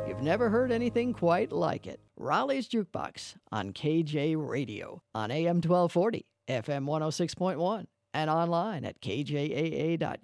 You've never heard anything quite like it. Raleigh's Jukebox on KJ Radio on AM 1240, FM 106.1, and online at kjaa.usa.edu.